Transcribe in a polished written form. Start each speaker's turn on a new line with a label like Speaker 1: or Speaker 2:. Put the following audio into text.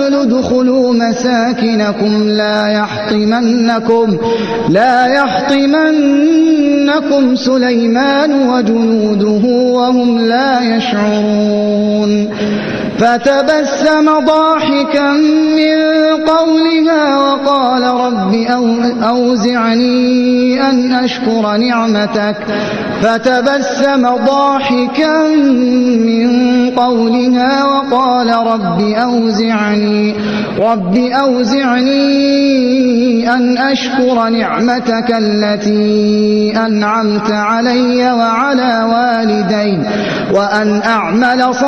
Speaker 1: قبل ادخلوا مساكنكم لا يحطمنكم سليمان وجنوده وهم لا يشعرون فتبسم ضاحكا من قولها وقال رب أوزعني أن أشكر نعمتك التي أنعمت علي وعلى والدي وأن أعمل